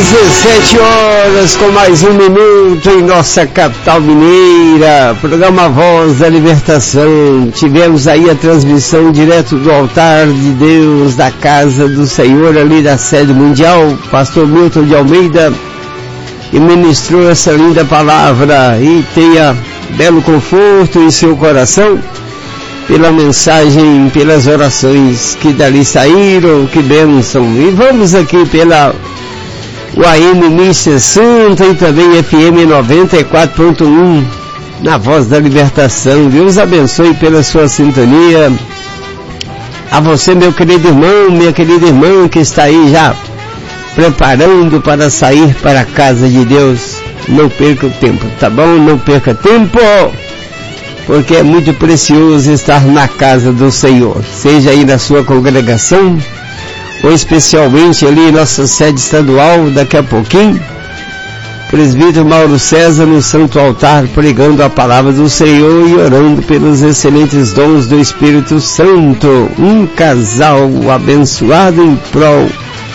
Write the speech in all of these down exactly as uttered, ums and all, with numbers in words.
dezessete horas com mais um minuto em nossa capital mineira, programa Voz da Libertação. Tivemos aí a transmissão direto do altar de Deus, da casa do Senhor, ali da sede mundial, pastor Milton de Almeida, e ministrou essa linda palavra, e tenha belo conforto em seu coração, pela mensagem, pelas orações que dali saíram, que bênção. E vamos aqui pela o A M mil e sessenta e também F M noventa e quatro ponto um, na Voz da Libertação. Deus abençoe pela sua sintonia. A você, meu querido irmão, minha querida irmã, que está aí já preparando para sair para a casa de Deus. Não perca o tempo, tá bom? Não perca tempo, porque é muito precioso estar na casa do Senhor, seja aí na sua congregação, ou especialmente ali em nossa sede estadual, daqui a pouquinho, presbítero Mauro César no Santo Altar, pregando a palavra do Senhor e orando pelos excelentes dons do Espírito Santo. Um casal abençoado em prol,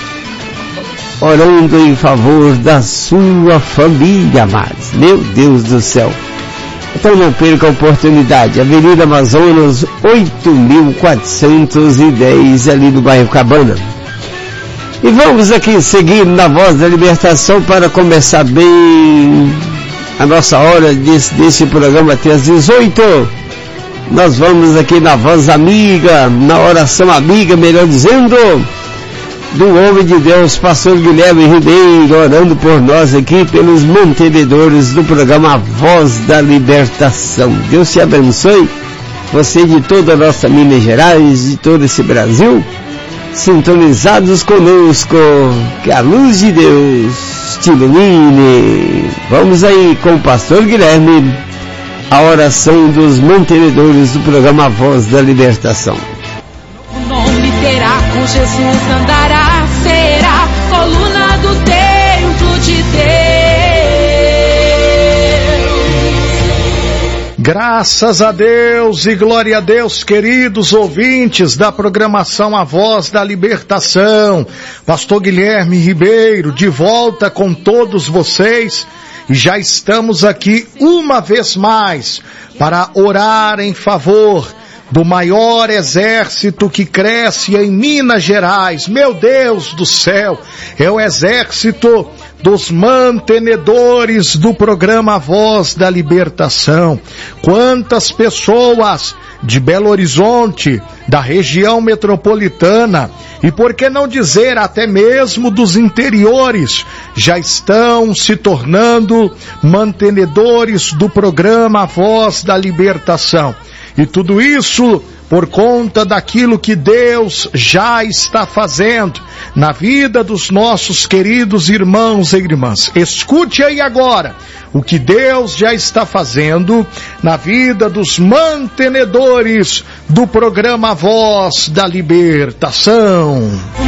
orando em favor da sua família, amados. Meu Deus do céu. Então não perca a oportunidade. Avenida Amazonas, oito mil quatrocentos e dez, ali no bairro Cabana. E vamos aqui seguir na Voz da Libertação para começar bem a nossa hora desse, desse programa até às dezoito. Nós vamos aqui na Voz Amiga, na oração amiga, melhor dizendo, do homem de Deus, pastor Guilherme Ribeiro, orando por nós aqui, pelos mantenedores do programa Voz da Libertação. Deus te abençoe, você de toda a nossa Minas Gerais, de todo esse Brasil, sintonizados conosco, que a luz de Deus te ilumine. Vamos aí com o pastor Guilherme, a oração dos mantenedores do programa Voz da Libertação. O nome terá, com Jesus andará, será coluna do templo de Deus. Graças a Deus e glória a Deus, queridos ouvintes da programação A Voz da Libertação. Pastor Guilherme Ribeiro, de volta com todos vocês, e já estamos aqui uma vez mais para orar em favor do maior exército que cresce em Minas Gerais. Meu Deus do céu, é o exército dos mantenedores do programa Voz da Libertação. Quantas pessoas de Belo Horizonte, da região metropolitana, e por que não dizer até mesmo dos interiores, já estão se tornando mantenedores do programa Voz da Libertação. E tudo isso por conta daquilo que Deus já está fazendo na vida dos nossos queridos irmãos e irmãs. Escute aí agora o que Deus já está fazendo na vida dos mantenedores do programa Voz da Libertação. O